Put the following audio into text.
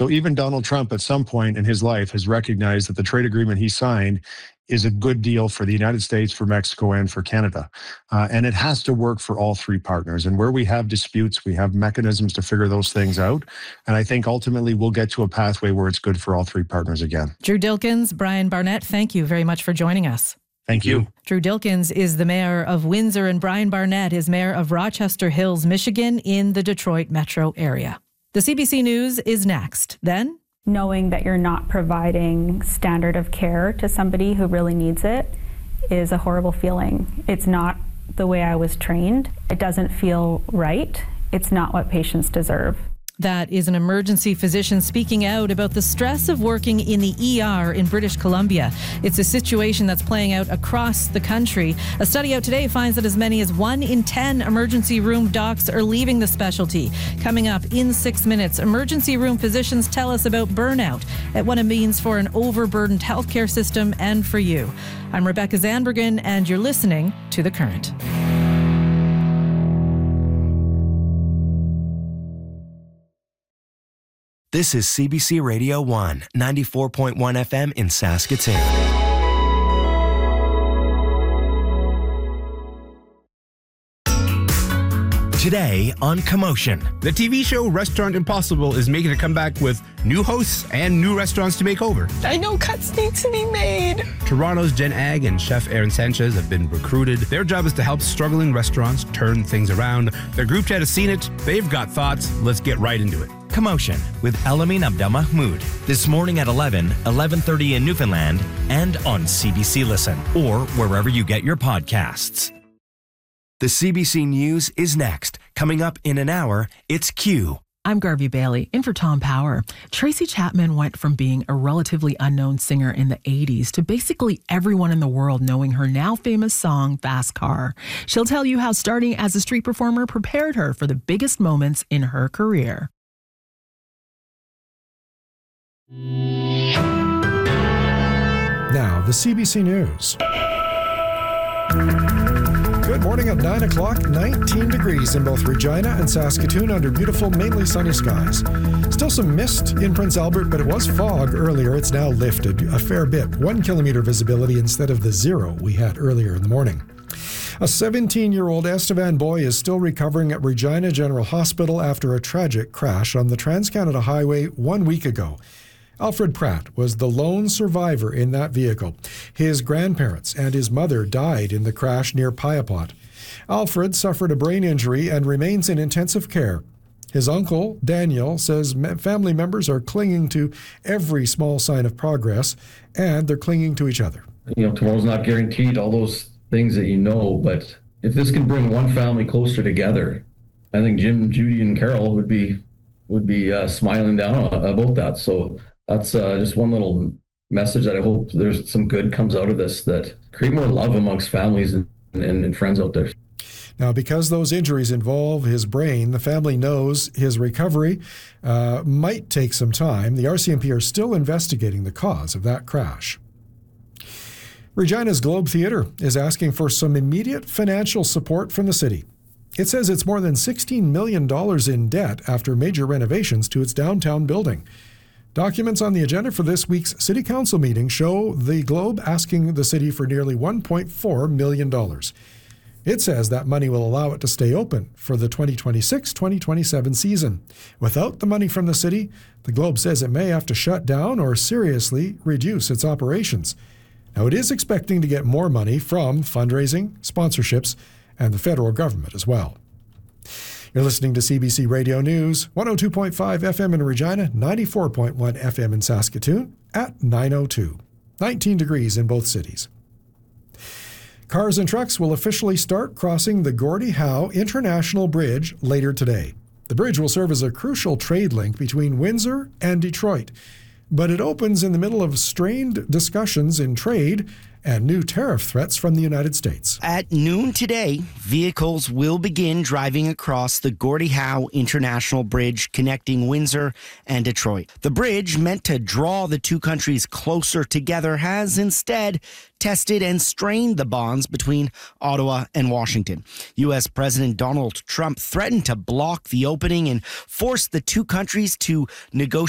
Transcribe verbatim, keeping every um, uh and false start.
So even Donald Trump at some point in his life has recognized that the trade agreement he signed is a good deal for the United States, for Mexico, and for Canada. Uh, and it has to work for all three partners. And where we have disputes, we have mechanisms to figure those things out. And I think ultimately we'll get to a pathway where it's good for all three partners again. Drew Dilkens, Brian Barnett, thank you very much for joining us. Thank you. Drew Dilkens is the mayor of Windsor, and Brian Barnett is mayor of Rochester Hills, Michigan, in the Detroit metro area. The C B C News is next. Then, knowing that you're not providing standard of care to somebody who really needs it is a horrible feeling. It's not the way I was trained. It doesn't feel right. It's not what patients deserve. That is an emergency physician speaking out about the stress of working in the E R in British Columbia. It's a situation that's playing out across the country. A study out today finds that as many as one in ten emergency room docs are leaving the specialty. Coming up in six minutes, emergency room physicians tell us about burnout and what it means for an overburdened healthcare system and for you. I'm Rebecca Zandbergen, and you're listening to The Current. This is C B C Radio one, ninety-four point one F M in Saskatoon. Today on Commotion. The T V show Restaurant Impossible is making a comeback with new hosts and new restaurants to make over. I know cuts need to be made. Toronto's Jen Ag and Chef Aaron Sanchez have been recruited. Their job is to help struggling restaurants turn things around. Their group chat has seen it. They've got thoughts. Let's get right into it. Commotion with Elamin Abdelmahmoud. This morning at eleven, eleven thirty in Newfoundland, and on C B C Listen, or wherever you get your podcasts. The C B C News is next. Coming up in an hour, it's Q. I'm Garvey Bailey, in for Tom Power. Tracy Chapman went from being a relatively unknown singer in the eighties to basically everyone in the world knowing her now famous song, Fast Car. She'll tell you how starting as a street performer prepared her for the biggest moments in her career. Now, the C B C News. Good morning at nine o'clock, nineteen degrees in both Regina and Saskatoon under beautiful, mainly sunny skies. Still some mist in Prince Albert, but it was fog earlier. It's now lifted a fair bit. One kilometer visibility instead of the zero we had earlier in the morning. A seventeen-year-old Estevan boy is still recovering at Regina General Hospital after a tragic crash on the Trans-Canada Highway one week ago. Alfred Pratt was the lone survivor in that vehicle. His grandparents and his mother died in the crash near Piapot. Alfred suffered a brain injury and remains in intensive care. His uncle, Daniel, says family members are clinging to every small sign of progress, and they're clinging to each other. You know, tomorrow's not guaranteed, all those things that you know, but if this can bring one family closer together, I think Jim, Judy, and Carol would be would be uh, smiling down about that. So that's uh, just one little message that I hope there's some good comes out of this, that create more love amongst families and, and, and friends out there. Now, because those injuries involve his brain, the family knows his recovery uh, might take some time. The R C M P are still investigating the cause of that crash. Regina's Globe Theatre is asking for some immediate financial support from the city. It says it's more than sixteen million dollars in debt after major renovations to its downtown building. Documents on the agenda for this week's City Council meeting show the Globe asking the city for nearly one point four million dollars. It says that money will allow it to stay open for the twenty twenty-six twenty twenty-seven season. Without the money from the city, the Globe says it may have to shut down or seriously reduce its operations. Now, it is expecting to get more money from fundraising, sponsorships, and the federal government as well. You're listening to C B C Radio News, one oh two point five F M in Regina, ninety-four point one F M in Saskatoon at nine oh two. nineteen degrees in both cities. Cars and trucks will officially start crossing the Gordie Howe International Bridge later today. The bridge will serve as a crucial trade link between Windsor and Detroit, but it opens in the middle of strained discussions in trade and new tariff threats from the United States. At noon today, vehicles will begin driving across the Gordie Howe International Bridge connecting Windsor and Detroit. The bridge, meant to draw the two countries closer together, has instead tested and strained the bonds between Ottawa and Washington. U S President Donald Trump threatened to block the opening and force the two countries to negotiate